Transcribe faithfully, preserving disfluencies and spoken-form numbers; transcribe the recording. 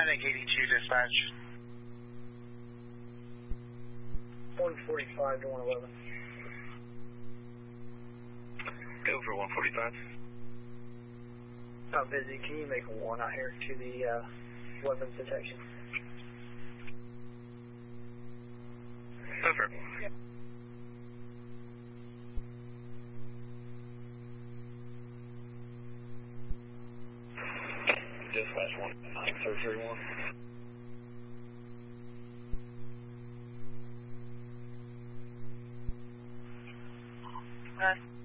Medic eighty-two dispatch. one forty-five to one eleven. Go for one forty-five. Not busy. Can you make a one out here to the uh, weapons detection? Over. Dispatch one nine three one. Okay.